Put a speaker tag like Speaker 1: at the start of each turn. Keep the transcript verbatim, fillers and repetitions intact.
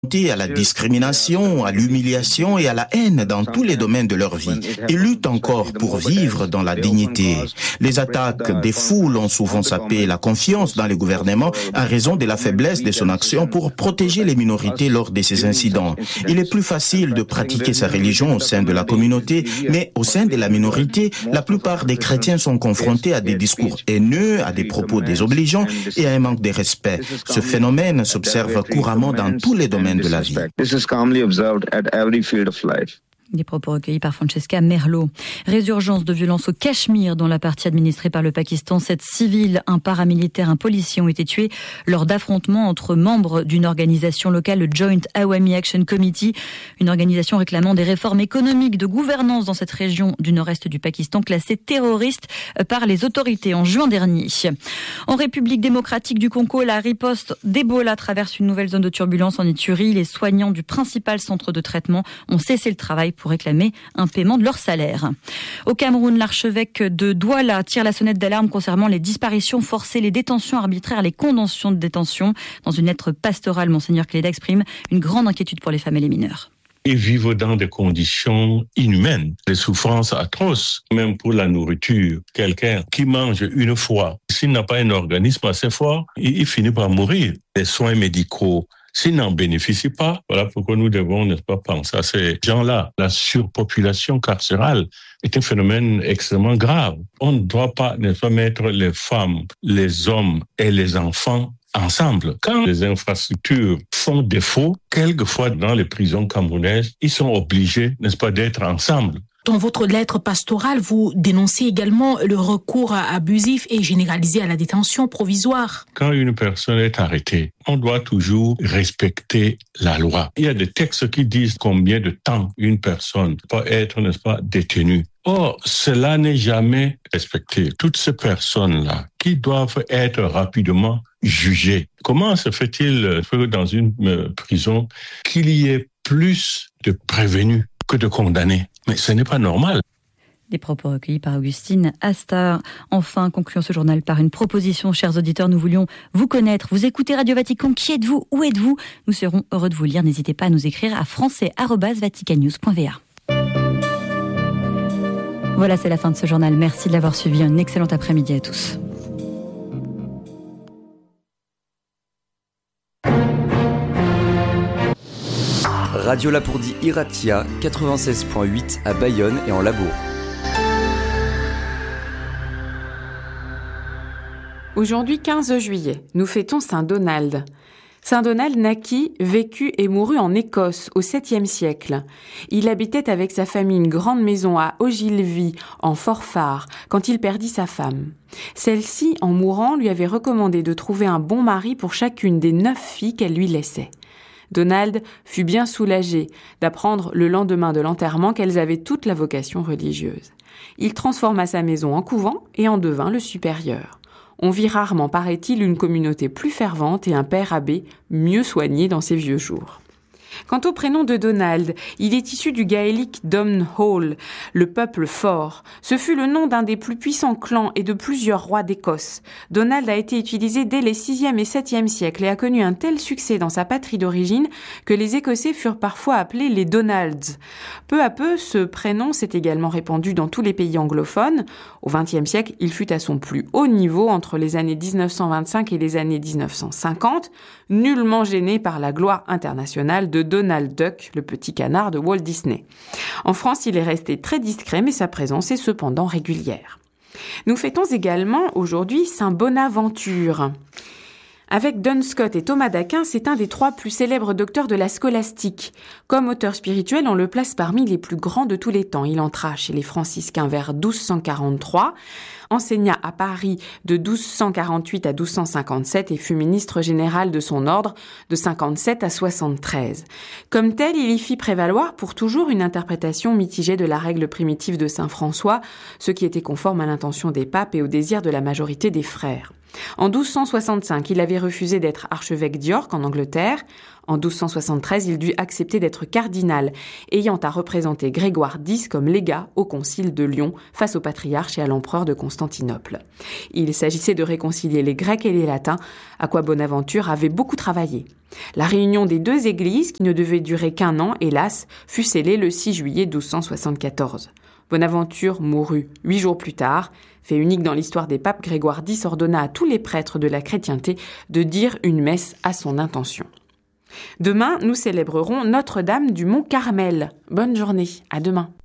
Speaker 1: à la discrimination, à l'humiliation et à la haine dans tous les domaines de leur vie et luttent encore pour vivre dans la dignité. Les attaques des foules ont souvent sapé la confiance dans les gouvernements en raison de la faiblesse de son action pour protéger les minorités lors de ces incidents. Il est plus facile de pratiquer sa religion au sein de la communauté, mais au sein de la minorité, la plupart des chrétiens sont confrontés à des discours haineux, à des propos désobligeants et à un manque de respect. Ce phénomène s'observe couramment dans tous les domaines de la vie.
Speaker 2: Des propos recueillis par Francesca Merlo. Résurgence de violence au Cachemire, dans la partie administrée par le Pakistan. Sept civils, un paramilitaire, un policier ont été tués lors d'affrontements entre membres d'une organisation locale, le Joint Awami Action Committee, une organisation réclamant des réformes économiques de gouvernance dans cette région du nord-est du Pakistan, classée terroriste par les autorités en juin dernier. En République démocratique du Congo, la riposte d'Ebola traverse une nouvelle zone de turbulence en Ituri. Les soignants du principal centre de traitement ont cessé le travail pour réclamer un paiement de leur salaire. Au Cameroun, l'archevêque de Douala tire la sonnette d'alarme concernant les disparitions forcées, les détentions arbitraires, les condamnations de détention. Dans une lettre pastorale, Monseigneur Cléda exprime une grande inquiétude pour les femmes et les mineurs.
Speaker 3: Ils vivent dans des conditions inhumaines, des souffrances atroces, même pour la nourriture. Quelqu'un qui mange une fois, s'il n'a pas un organisme assez fort, il finit par mourir. Les soins médicaux, s'ils n'en bénéficient pas, voilà pourquoi nous devons, n'est-ce pas, penser à ces gens-là. La surpopulation carcérale est un phénomène extrêmement grave. On ne doit pas, n'est-ce pas, mettre les femmes, les hommes et les enfants ensemble. Quand les infrastructures font défaut, quelquefois dans les prisons camerounaises, ils sont obligés, n'est-ce pas, d'être ensemble.
Speaker 4: Dans votre lettre pastorale, vous dénoncez également le recours abusif et généralisé à la détention provisoire.
Speaker 3: Quand une personne est arrêtée, on doit toujours respecter la loi. Il y a des textes qui disent combien de temps une personne peut être, n'est-ce pas, détenue. Or, cela n'est jamais respecté. Toutes ces personnes-là qui doivent être rapidement jugées. Comment se fait-il que dans une prison qu'il y ait plus de prévenus que de condamnés? Mais ce n'est pas normal.
Speaker 2: Des propos recueillis par Augustine Astar. Enfin, concluons ce journal par une proposition. Chers auditeurs, nous voulions vous connaître. Vous écoutez Radio Vatican. Qui êtes-vous? Où êtes-vous? Nous serons heureux de vous lire. N'hésitez pas à nous écrire à français arobase vaticannews point v a. Voilà, c'est la fin de ce journal. Merci de l'avoir suivi. Un excellent après-midi à tous.
Speaker 5: Radio Lapourdie Iratia, quatre-vingt-seize point huit à Bayonne et en Labourd.
Speaker 6: Aujourd'hui, quinze juillet, nous fêtons Saint Donald. Saint Donald naquit, vécut et mourut en Écosse au septième siècle. Il habitait avec sa famille une grande maison à Ogilvie, en Forfar, quand il perdit sa femme. Celle-ci, en mourant, lui avait recommandé de trouver un bon mari pour chacune des neuf filles qu'elle lui laissait. Donald fut bien soulagé d'apprendre le lendemain de l'enterrement qu'elles avaient toute la vocation religieuse. Il transforma sa maison en couvent et en devint le supérieur. On vit rarement, paraît-il, une communauté plus fervente et un père abbé mieux soigné dans ses vieux jours. Quant au prénom de Donald, il est issu du gaélique Domhnall, le peuple fort. Ce fut le nom d'un des plus puissants clans et de plusieurs rois d'Écosse. Donald a été utilisé dès les sixième et septième siècles et a connu un tel succès dans sa patrie d'origine que les Écossais furent parfois appelés les Donalds. Peu à peu, ce prénom s'est également répandu dans tous les pays anglophones. Au vingtième siècle, il fut à son plus haut niveau entre les années dix-neuf cent vingt-cinq et les années dix-neuf cent cinquante, nullement gêné par la gloire internationale de Donald Duck, le petit canard de Walt Disney. En France, il est resté très discret, mais sa présence est cependant régulière. Nous fêtons également aujourd'hui Saint Bonaventure. Avec Duns Scott et Thomas d'Aquin, c'est un des trois plus célèbres docteurs de la scolastique. Comme auteur spirituel, on le place parmi les plus grands de tous les temps. Il entra chez les franciscains vers douze cent quarante-trois, enseigna à Paris de douze cent quarante-huit à douze cent cinquante-sept et fut ministre général de son ordre de cinquante-sept à soixante-treize. Comme tel, il y fit prévaloir pour toujours une interprétation mitigée de la règle primitive de saint François, ce qui était conforme à l'intention des papes et au désir de la majorité des frères. En douze cent soixante-cinq, il avait refusé d'être archevêque d'York en Angleterre. En douze cent soixante-treize, il dut accepter d'être cardinal, ayant à représenter Grégoire dix comme légat au concile de Lyon face au patriarche et à l'empereur de Constantinople. Il s'agissait de réconcilier les Grecs et les Latins, à quoi Bonaventure avait beaucoup travaillé. La réunion des deux églises, qui ne devait durer qu'un an, hélas, fut scellée le six juillet douze cent soixante-quatorze. Bonaventure mourut huit jours plus tard. Fait unique dans l'histoire des papes, Grégoire dix ordonna à tous les prêtres de la chrétienté de dire une messe à son intention. Demain, nous célébrerons Notre-Dame du Mont Carmel. Bonne journée, à demain.